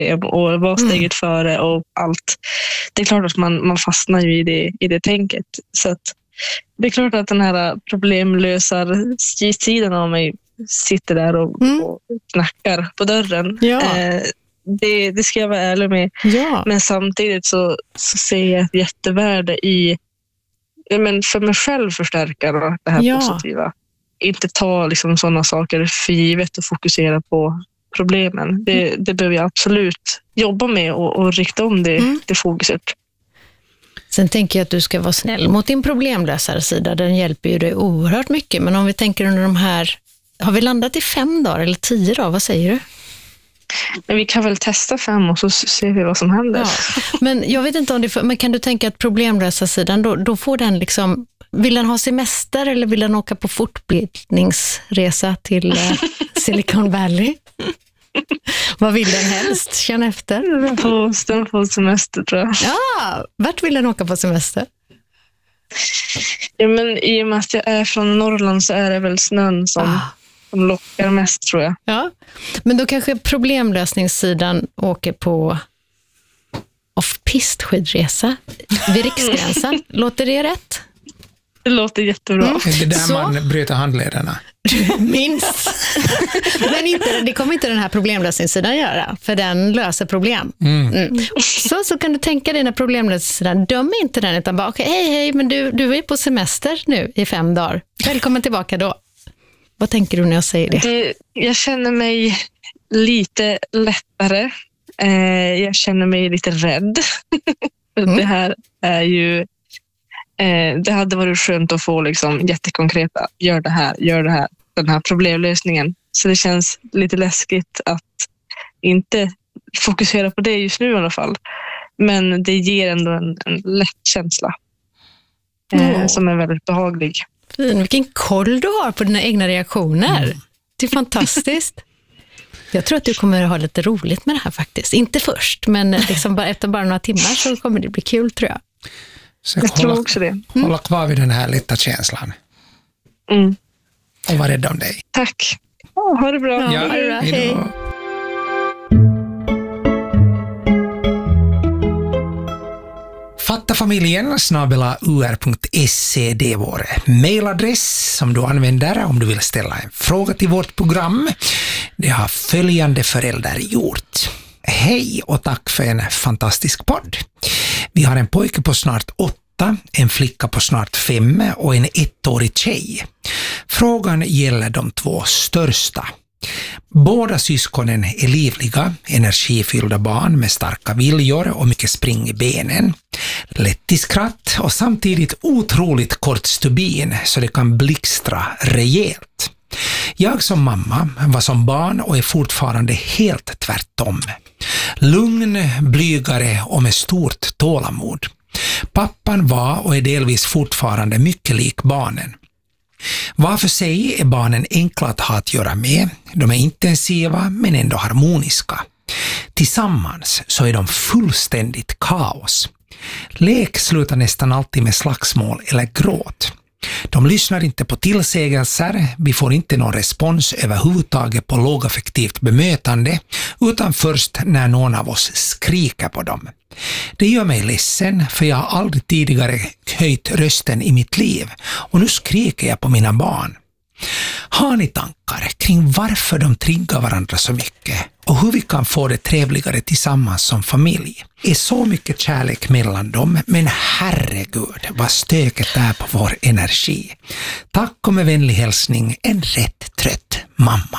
och vara steget före och allt. Det är klart att man fastnar ju i det tänket. Så att det är klart att den här problemlösar-sidan av mig sitter där och knackar på dörren. Ja. Det ska jag vara ärlig med. Ja. Men samtidigt så ser jag ett jättevärde i för mig själv förstärka då, det här positiva. Inte ta liksom sådana saker för givet och fokusera på problemen. Det behöver jag absolut jobba med och rikta om det fokuset. Sen tänker jag att du ska vara snäll mot din problemlösarsida. Den hjälper ju dig oerhört mycket. Men om vi tänker under de här... Har vi landat i 5 dagar eller 10 dagar? Vad säger du? Men vi kan väl testa 5 och så ser vi vad som händer. Ja. Men jag vet inte om det... Men kan du tänka att problemlösarsidan, då får den liksom... Vill den ha semester eller vill den åka på fortbildningsresa till Silicon Valley? Vad vill den helst? Känn efter. Den får semester, tror jag. Ja, vart vill den åka på semester? Ja, men i och med att jag är från Norrland så är det väl snön som lockar mest, tror jag. Ja, men då kanske problemlösningssidan åker på off-pist-skidresa vid Riksgränsen. Låter det rätt? Det låter jättebra. Det är där man bryter handlederna. Minst. Men det kommer inte den här problemlösningssidan göra, för den löser problem. Så kan du tänka dig när problemlösningssidan, döm inte den utan bara okej, hej, men du är på semester nu i 5 dagar. Välkommen tillbaka då. Vad tänker du när jag säger det? Jag känner mig lite lättare. Jag känner mig lite rädd. Det här är ju det hade varit skönt att få liksom jättekonkreta, gör det här, den här problemlösningen. Så det känns lite läskigt att inte fokusera på det just nu i alla fall. Men det ger ändå en lätt känsla som är väldigt behaglig. Fin, vilken koll du har på dina egna reaktioner. Det är fantastiskt. Jag tror att du kommer att ha lite roligt med det här faktiskt. Inte först, men liksom efter bara några timmar så kommer det bli kul, tror jag. Så jag tror också det. Hålla kvar vid den här lätta känslan. Och var rädd om dig. Tack. Ha det bra. Ja, ha det bra. Hej. Fattafamiljen @ur.se, det är vår mailadress som du använder om du vill ställa en fråga till vårt program. Det har följande föräldrar gjort. Hej och tack för en fantastisk podd. Vi har en pojke på snart 8, en flicka på snart 5 och en 1-årig tjej. Frågan gäller de 2 största. Båda syskonen är livliga, energifyllda barn med starka viljor och mycket spring i benen. Lätt i skratt och samtidigt otroligt kort stubin så det kan blixtra rejält. Jag som mamma var som barn och är fortfarande helt tvärtom. Lugn, blygare och med stort tålamod. Pappan var och är delvis fortfarande mycket lik barnen. Var för sig är barnen enkla att ha att göra med. De är intensiva men ändå harmoniska. Tillsammans så är de fullständigt kaos. Lek slutar nästan alltid med slagsmål eller gråt. De lyssnar inte på tillsägelser, vi får inte någon respons överhuvudtaget på lågaffektivt bemötande utan först när någon av oss skriker på dem. Det gör mig ledsen för jag har aldrig tidigare höjt rösten i mitt liv och nu skriker jag på mina barn. Har ni tankar kring varför de triggar varandra så mycket och hur vi kan få det trevligare tillsammans som familj? Är så mycket kärlek mellan dem, men herregud vad stöket är på vår energi. Tack och med vänlig hälsning, en rätt trött mamma.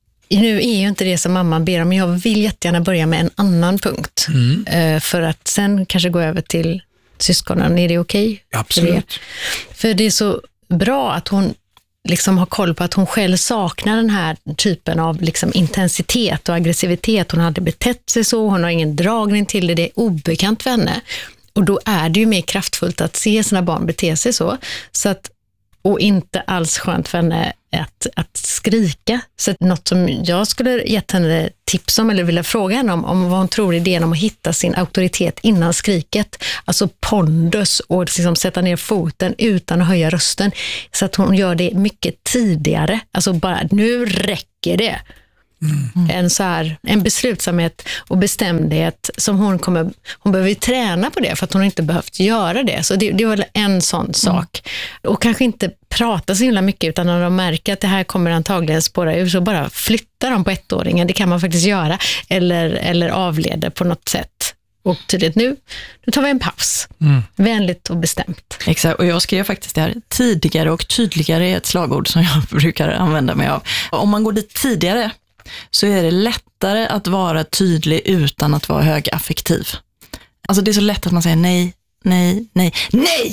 Nu är ju inte det som mamma ber om, men jag vill jättegärna börja med en annan punkt. För att sen kanske gå över till syskonen. Är det okej? Absolut. För det är så bra att hon liksom har koll på att hon själv saknar den här typen av liksom intensitet och aggressivitet. Hon hade betett sig så, hon har ingen dragning till det, det är obekant för henne. Och då är det ju mer kraftfullt att se sina barn bete sig så att, och inte alls skönt för henne att skrika. Så att något som jag skulle gett henne tips om eller vilja fråga henne om vad hon tror idén om att hitta sin auktoritet innan skriket. Alltså pondus och liksom sätta ner foten utan att höja rösten. Så att hon gör det mycket tidigare. Alltså bara, nu räcker det. En beslutsamhet och bestämdhet som hon behöver ju träna på det för att hon inte behövt göra det. Så det var en sån sak. Och kanske inte prata så himla mycket, utan när de märker att det här kommer antagligen spåra ur, så bara flyttar de på 1-åringen. Det kan man faktiskt göra. Eller avleder på något sätt. Och tydligt, nu tar vi en paus. Vänligt och bestämt. Exakt, och jag skrev faktiskt det här: tidigare och tydligare är ett slagord som jag brukar använda mig av. Om man går dit tidigare så är det lättare att vara tydlig utan att vara högaffektiv. Alltså det är så lätt att man säger nej, nej, nej, nej!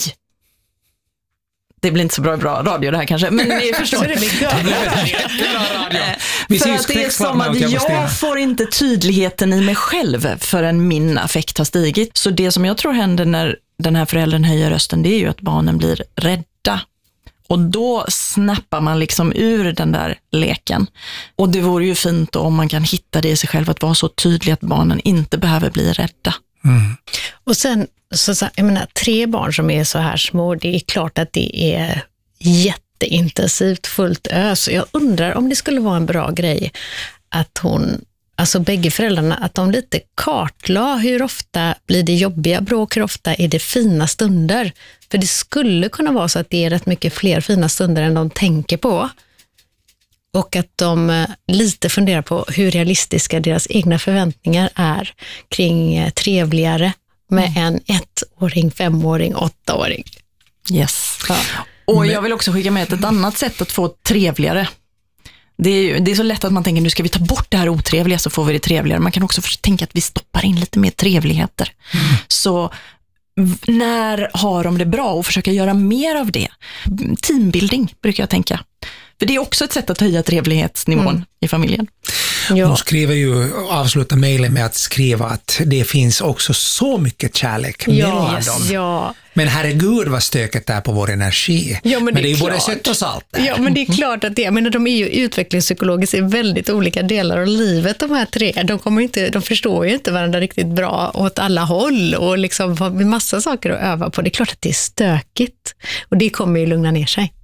Det blir inte så bra radio det här kanske, men ni förstår. Så det blir bra radio. För att det är som att jag får inte tydligheten i mig själv förrän min affekt har stigit. Så det som jag tror händer när den här föräldern höjer rösten, det är ju att barnen blir rädda. Och då snappar man liksom ur den där leken. Och det vore ju fint då om man kan hitta det i sig själv, att vara så tydlig att barnen inte behöver bli rädda. Och sen, jag menar, 3 barn som är så här små, det är klart att det är jätteintensivt, fullt ös. Jag undrar om det skulle vara en bra grej att alltså bägge föräldrarna, att de lite kartlade hur ofta blir det jobbiga bråk, hur ofta är det fina stunder. För det skulle kunna vara så att det är rätt mycket fler fina stunder än de tänker på. Och att de lite funderar på hur realistiska deras egna förväntningar är kring trevligare med en 1-åring, 5-åring, 8-åring. Yes. Ja. Och jag vill också skicka med ett annat sätt att få trevligare. Det är så lätt att man tänker, nu ska vi ta bort det här otrevliga så får vi det trevligare. Man kan också tänka att vi stoppar in lite mer trevligheter. Så när har de det bra och försöka göra mer av det? Teambuilding brukar jag tänka. För det är också ett sätt att höja trevlighetsnivån i familjen. Ja. Hon skriver ju, avslutar mejlen med att skriva att det finns också så mycket kärlek mellan dem. Ja. Men herregud vad stöket är på vår energi. Ja, men det är ju både sött och salt där. Ja, men det är klart att det är. Men de är ju utvecklingspsykologiskt i väldigt olika delar av livet, de här 3. De förstår ju inte varandra riktigt bra åt alla håll och liksom har massa saker att öva på. Det är klart att det är stökigt. Och det kommer ju lugna ner sig.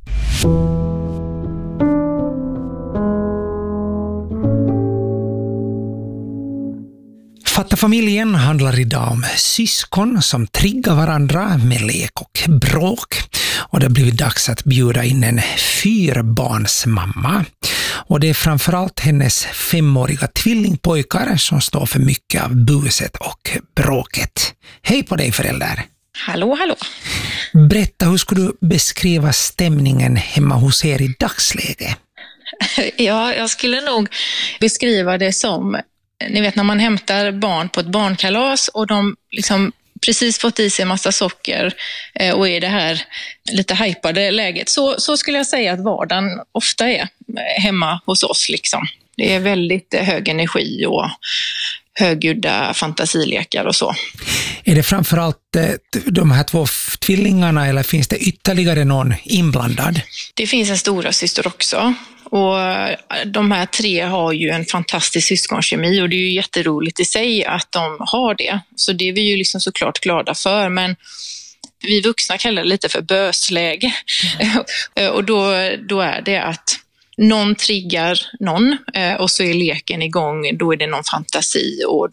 Fatta familjen handlar idag om syskon som triggar varandra med lek och bråk. Och det har blivit dags att bjuda in en 4-barnsmamma. Och det är framförallt hennes 5-åriga tvillingpojkar som står för mycket av buset och bråket. Hej på dig förälder! Hallå, hallå! Berätta, hur skulle du beskriva stämningen hemma hos er i dagsläge? Ja, jag skulle nog beskriva det som, ni vet när man hämtar barn på ett barnkalas och de liksom precis fått i sig en massa socker och är det här lite hypade läget. Så skulle jag säga att vardagen ofta är hemma hos oss. Liksom. Det är väldigt hög energi och högljudda fantasilekar och så. Är det framförallt de här 2 tvillingarna eller finns det ytterligare någon inblandad? Det finns en stora syster också. Och de här 3 har ju en fantastisk syskonkemi och det är ju jätteroligt i sig att de har det. Så det är vi ju liksom såklart glada för, men vi vuxna kallar det lite för bösläge. Och då är det att någon triggar någon och så är leken igång, då är det någon fantasi och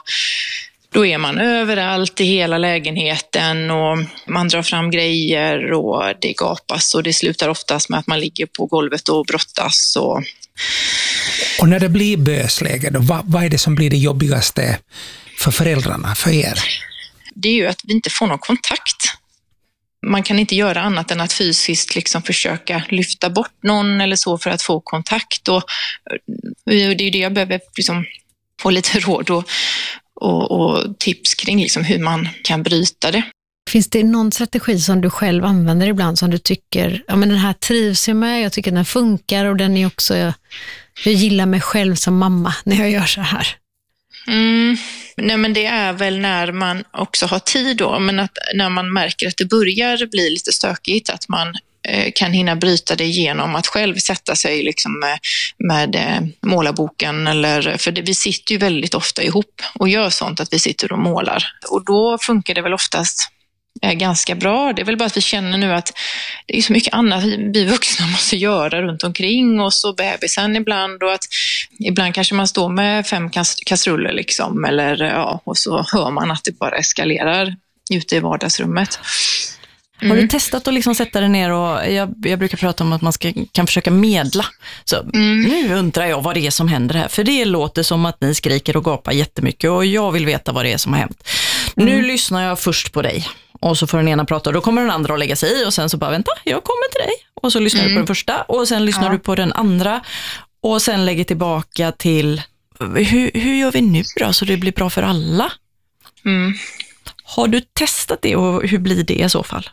då är man överallt i hela lägenheten och man drar fram grejer och det gapas och det slutar oftast med att man ligger på golvet och brottas. Och när det blir bösläge, då, vad är det som blir det jobbigaste för föräldrarna, för er? Det är ju att vi inte får någon kontakt. Man kan inte göra annat än att fysiskt liksom försöka lyfta bort någon eller så för att få kontakt. Och det är ju det jag behöver liksom få lite råd och tips kring liksom hur man kan bryta det. Finns det någon strategi som du själv använder ibland som du tycker, ja men den här trivs jag med, jag tycker den funkar och den är också, jag gillar mig själv som mamma när jag gör så här? Nej men det är väl när man också har tid då, men att när man märker att det börjar bli lite stökigt, att man kan hinna bryta det genom att själv sätta sig liksom med målarboken för vi sitter ju väldigt ofta ihop och gör sånt att vi sitter och målar och då funkar det väl oftast är ganska bra. Det är väl bara att vi känner nu att det är så mycket annat vi vuxna måste göra runt omkring och så bebisen ibland, och att ibland kanske man står med 5 kastruller liksom, eller ja, och så hör man att det bara eskalerar ute i vardagsrummet. Har du testat att liksom sätta dig ner och jag brukar prata om att man kan försöka medla. Så nu undrar jag vad det är som händer här. För det låter som att ni skriker och gapar jättemycket och jag vill veta vad det är som har hänt. Nu lyssnar jag först på dig och så får den ena prata och då kommer den andra att lägga sig i och sen så bara vänta, jag kommer till dig. Och så lyssnar du på den första och sen lyssnar du på den andra och sen lägger tillbaka till hur gör vi nu då så det blir bra för alla? Har du testat det och hur blir det i så fall?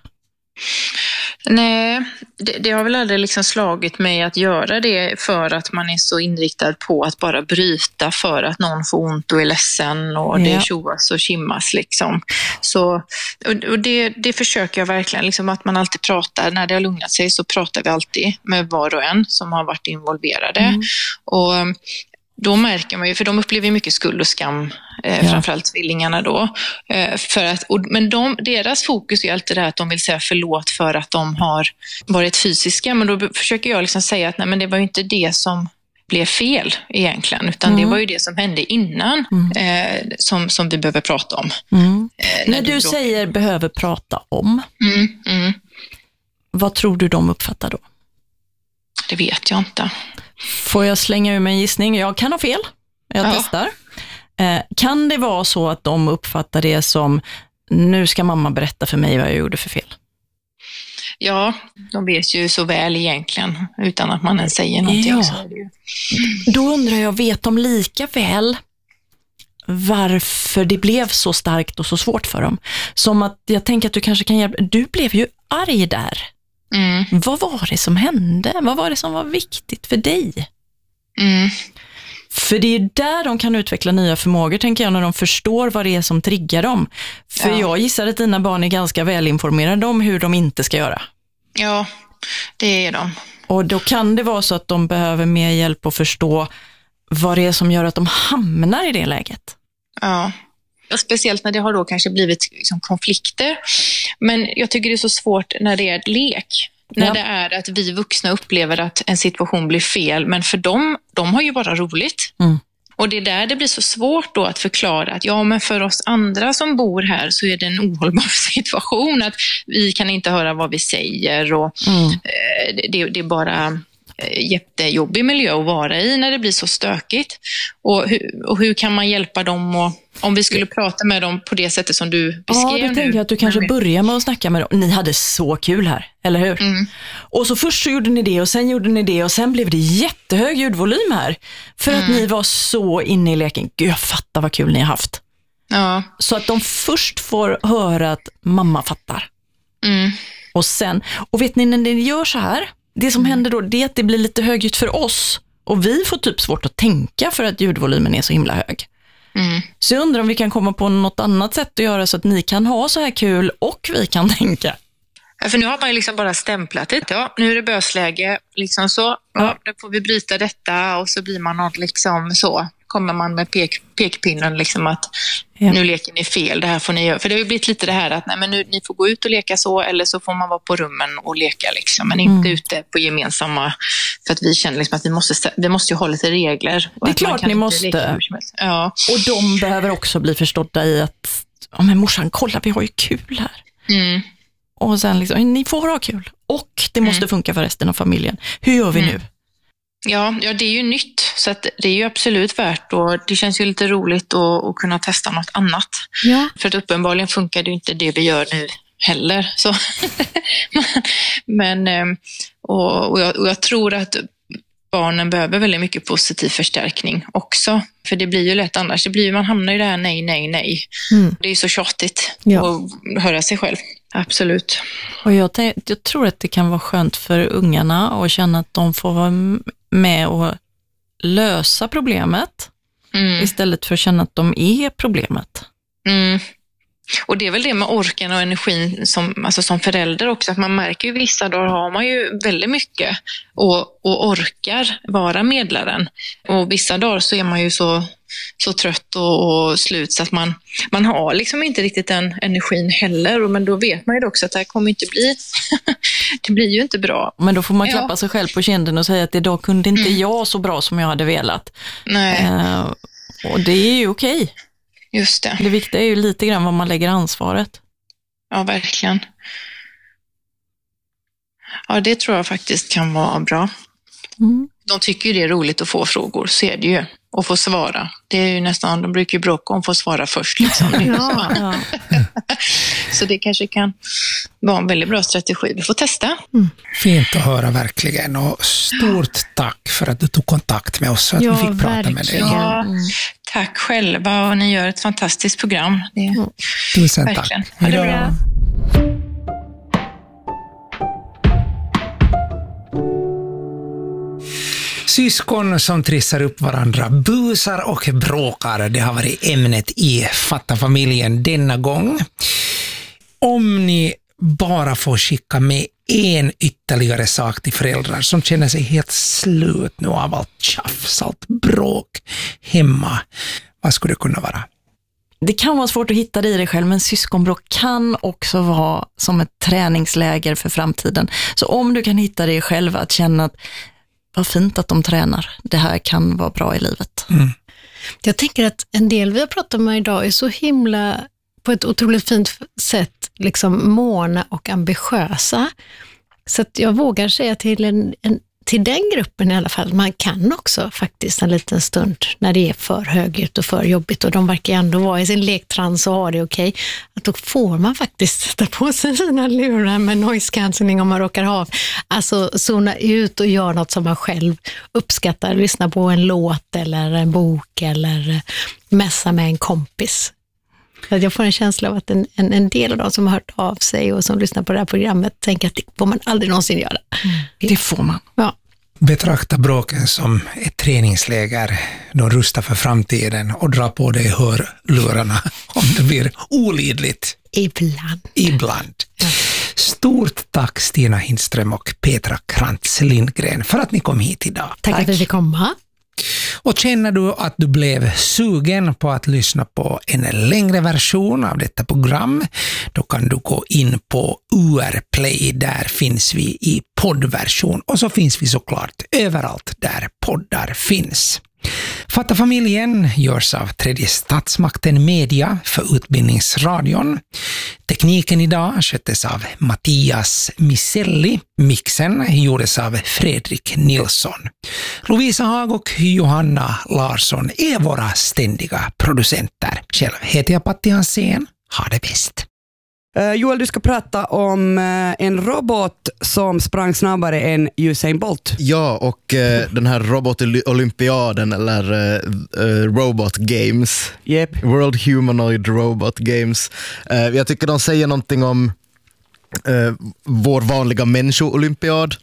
Nej, det har väl aldrig liksom slagit mig att göra det för att man är så inriktad på att bara bryta för att någon får ont och är ledsen och det tjoas och kimmas liksom. Så, och det försöker jag verkligen, liksom att man alltid pratar, när det har lugnat sig så pratar vi alltid med var och en som har varit involverade. Och då märker man ju, för de upplever mycket skuld och skam, framförallt tvillingarna då. Men deras fokus är alltid det här att de vill säga förlåt för att de har varit fysiska. Men då försöker jag liksom säga att nej, men det var ju inte det som blev fel egentligen, utan det var ju det som hände innan som vi behöver prata om. När du säger behöver prata om, vad tror du de uppfattar då? Det vet jag inte. Får jag slänga ur mig en gissning? Jag kan ha fel. Jag testar. Kan det vara så att de uppfattar det som nu ska mamma berätta för mig vad jag gjorde för fel? Ja, de vet ju så väl egentligen utan att man ens säger någonting. Ja. Så är det ju. Då undrar jag, vet de lika väl varför det blev så starkt och så svårt för dem? Som att jag tänker att du kanske kan hjälpa. Du blev ju arg där. Vad var det som hände? Vad var det som var viktigt för dig? För det är där de kan utveckla nya förmågor, tänker jag, när de förstår vad det är som triggar dem. För jag gissar att dina barn är ganska välinformerade om hur de inte ska göra. Ja, det är de. Och då kan det vara så att de behöver mer hjälp att förstå vad det är som gör att de hamnar i det läget. Ja. Och speciellt när det har då kanske blivit liksom konflikter. Men jag tycker det är så svårt när det är ett lek. När det är att vi vuxna upplever att en situation blir fel. Men för dem, de har ju bara roligt. Och det är där det blir så svårt då att förklara att ja, men för oss andra som bor här så är det en ohållbar situation. Att vi kan inte höra vad vi säger och det är bara jättejobbig miljö att vara i när det blir så stökigt. Och hur kan man hjälpa dem, och om vi skulle prata med dem på det sättet som du beskrev. Ja, då tänker jag att du kanske börjar med att snacka med dem. Ni hade så kul här, eller hur? Och så först så gjorde ni det och sen gjorde ni det och sen blev det jättehög ljudvolym här. För att ni var så inne i leken. Gud, jag fattar vad kul ni har haft. Ja. Så att de först får höra att mamma fattar. Och sen, och vet ni när ni gör så här, det som händer då, det är att det blir lite högljutt för oss. Och vi får typ svårt att tänka för att ljudvolymen är så himla hög. Så jag undrar om vi kan komma på något annat sätt att göra så att ni kan ha så här kul och vi kan tänka. Ja, för nu har man ju liksom bara stämplat det. Ja, nu är det bösläge. Liksom så. Ja, då får vi bryta detta och så blir man något liksom så. Kommer man med pekpinnen liksom att nu leker ni fel, det här får ni göra. För det har ju blivit lite det här att nej, men nu, ni får gå ut och leka så, eller så får man vara på rummen och leka liksom, men inte ute på gemensamma, för att vi känner liksom att vi måste ju ha lite regler. Det är klart ni måste. Ja. Och de behöver också bli förstådda i att men morsan, kolla, vi har ju kul här. Och sen liksom, ni får ha kul. Och det måste funka för resten av familjen. Hur gör vi nu? Ja, det är ju nytt, så att det är ju absolut värt, och det känns ju lite roligt att kunna testa något annat. Ja. För att uppenbarligen funkar det ju inte det vi gör nu heller. Så. Men, och jag tror att barnen behöver väldigt mycket positiv förstärkning också. För det blir ju lätt annars. Man hamnar i det här nej. Det är ju så tjatigt att höra sig själv. Absolut. Och jag tror att det kan vara skönt för ungarna att känna att de får vara med och lösa problemet istället för att känna att de är problemet. Och det är väl det med orken och energin som förälder också, att man märker ju vissa dagar har man ju väldigt mycket och orkar vara medlaren, och vissa dagar så är man ju så så trött och slut så att man har liksom inte riktigt den energin heller. Men då vet man ju också att det här kommer inte bli det blir ju inte bra. Men då får man klappa sig själv på kinden och säga att idag kunde inte jag så bra som jag hade velat. Nej. Och det är ju okej. Just det. Det viktiga är ju lite grann vad man lägger ansvaret. Ja, verkligen. Ja, det tror jag faktiskt kan vara bra. De tycker ju det är roligt att få frågor, så är det ju. Och få svara. Det är ju nästan, de brukar ju bråka om att få svara först. Liksom. Ja. Så det kanske kan vara en väldigt bra strategi. Vi får testa. Fint att höra verkligen. Och stort tack för att du tog kontakt med oss så att vi fick prata med dig. Ja, tack själva och ni gör ett fantastiskt program. Tusen verkligen. tack. Hej då. Syskon som trissar upp varandra, busar och bråkar. Det har varit ämnet i Fatta familjen denna gång. Om ni bara får skicka med en ytterligare sak till föräldrar som känner sig helt slut nu av allt tjafs, allt bråk hemma. Vad skulle det kunna vara? Det kan vara svårt att hitta det i dig själv, men syskonbråk kan också vara som ett träningsläger för framtiden. Så om du kan hitta det själv, att känna att vad fint att de tränar. Det här kan vara bra i livet. Jag tänker att en del vi har pratat med idag är så himla, på ett otroligt fint sätt, liksom måna och ambitiösa. Så att jag vågar säga till den gruppen i alla fall, man kan också faktiskt en liten stund när det är för högljutt och för jobbigt och de verkar ändå vara i sin lektrans och ha det okej, att då får man faktiskt sätta på sig sina lurar med noise cancelling om man råkar ha. Alltså zona ut och göra något som man själv uppskattar, lyssna på en låt eller en bok eller mässa med en kompis. Så jag får en känsla av att en del av de som har hört av sig och som lyssnar på det här programmet tänker att det får man aldrig någonsin göra. Det får man. Ja. Betrakta bråken som ett träningsläger. De rustar för framtiden och drar på dig hörlurarna om det blir olidligt. Ibland. Ja. Stort tack Stina Hindström och Petra Krantz Lindgren för att ni kom hit idag. Tack att vi fick komma. Och känner du att du blev sugen på att lyssna på en längre version av detta program, då kan du gå in på UR Play. Där finns vi i poddversion och så finns vi såklart överallt där poddar finns. Fatta familjen görs av Tredje statsmakten Media för Utbildningsradion. Tekniken idag sköttes av Mattias Miselli. Mixen gjordes av Fredrik Nilsson. Lovisa Hag och Johanna Larsson är våra ständiga producenter. Själv heter jag Patti Hansén. Ha det bäst. Joel, du ska prata om en robot som sprang snabbare än Usain Bolt. Ja, och den här robot-olympiaden eller Robot Games. Yep. World Humanoid Robot Games. Jag tycker de säger någonting om vår vanliga människo-olympiad.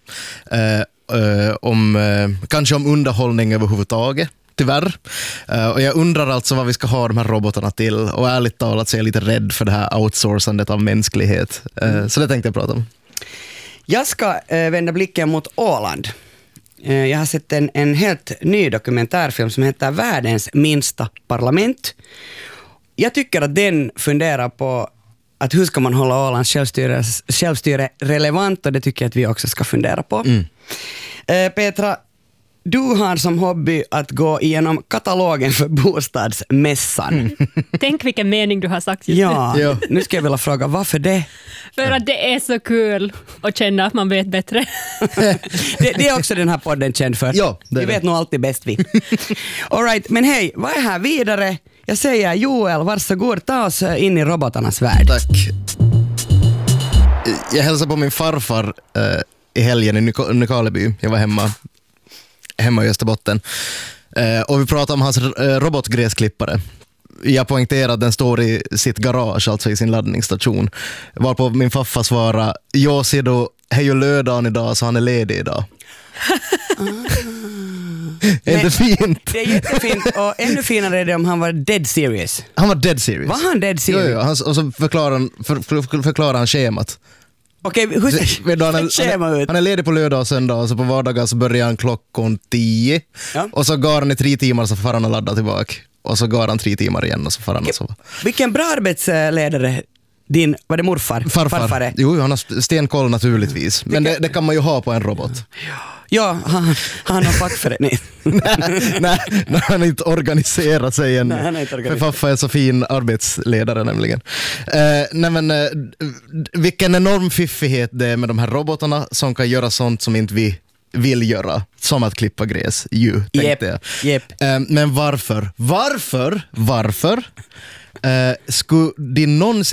Kanske om underhållning överhuvudtaget. Tyvärr. Och jag undrar alltså vad vi ska ha de här robotarna till. Och ärligt talat så är jag lite rädd för det här outsourcandet av mänsklighet. Så det tänkte jag prata om. Jag ska vända blicken mot Åland. Jag har sett en helt ny dokumentärfilm som heter Världens minsta parlament. Jag tycker att den funderar på att hur ska man hålla Ålands självstyre relevant, och det tycker jag att vi också ska fundera på. Petra, du har som hobby att gå igenom katalogen för bostadsmässan. Tänk vilken mening du har sagt just ja, nu ska jag vilja fråga, varför det? För att det är så kul att känna att man vet bättre. det är också den här podden känd för. Ja, vi vet nog alltid bäst vi. All right, men hej, vad är här vidare? Jag säger Joel, varsågod, ta oss in i robotarnas värld. Tack. Jag hälsade på min farfar i helgen i Nykarleby. Jag var hemma i Österbotten. Och vi pratade om hans robotgräsklippare. Jag poängterade att den står i sitt garage, alltså i sin laddningsstation. Varpå min farfar svarade, jag ser då, hej ju lördagen idag så han är ledig idag. Är inte fint? Det är jättefint, och ännu finare är det om han var dead serious. Han var dead serious. Var han dead serious? Jo, och så förklarar han schemat. Okej, hur ser schema ut? Han är ledig på lördag och söndag, och så på vardagar så börjar han klockan 10. Ja. Och så går han i 3 timmar så får han ladda tillbaka. och så går han 3 timmar igen och så får han och sova. Vilken bra arbetsledare din, var det morfar? Farfar är? Jo, han har stenkoll naturligtvis. Men det kan man ju ha på en robot. Ja, han har fackförening. Nej, han har inte organiserat sig än. För farfar är så fin arbetsledare nämligen. Vilken enorm fiffighet det är med de här robotarna som kan göra sånt som inte vi vill göra, som att klippa gräs tänkte jag. Men varför skulle de någonsin